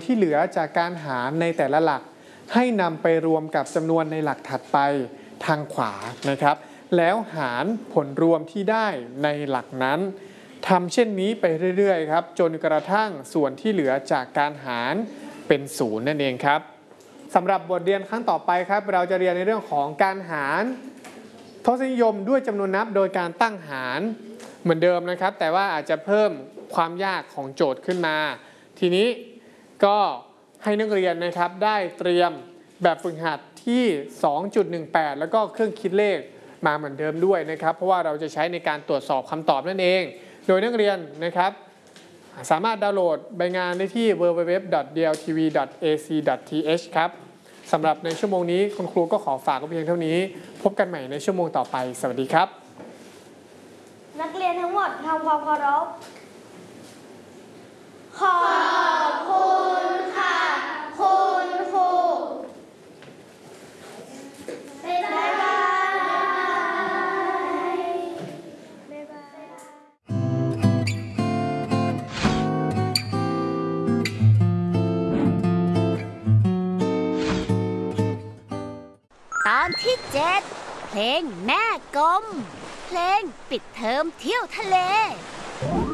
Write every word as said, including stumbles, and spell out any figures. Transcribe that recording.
ที่เหลือจากการหารในแต่ละหลักให้นำไปรวมกับจำนวนในหลักถัดไปทางขวานะครับแล้วหารผลรวมที่ได้ในหลักนั้นทำเช่นนี้ไปเรื่อยๆครับจนกระทั่งส่วนที่เหลือจากการหารเป็นศูนย์นั่นเองครับสำหรับบทเรียนครั้งต่อไปครับเราจะเรียนในเรื่องของการหารทศนิยมด้วยจำนวนนับโดยการตั้งหารเหมือนเดิมนะครับแต่ว่าอาจจะเพิ่มความยากของโจทย์ขึ้นมาทีนี้ก็ให้นักเรียนนะครับได้เตรียมแบบฝึกหัดที่ สองจุดหนึ่งแปด แล้วก็เครื่องคิดเลขมาเหมือนเดิมด้วยนะครับเพราะว่าเราจะใช้ในการตรวจสอบคำตอบนั่นเองโดยนักเรียนนะครับสามารถดาวน์โหลดใบงานได้ที่ ดับเบิลยู ดับเบิลยู ดับเบิลยู ดอท ดี แอล ที วี ดอท เอ ซี ดอท ที เอช ครับสำหรับในชั่วโมงนี้คุณครูก็ขอฝากไว้เพียงเท่านี้พบกันใหม่ในชั่วโมงต่อไปสวัสดีครับนักเรียนทั้งหมดทำความเคารพขอบคุณค่ะคุณครูบ๊ายบายบ๊ายบายตอนที่เจ็ดเพลงแม่กลมเพลงปิดเทอมเที่ยวทะเล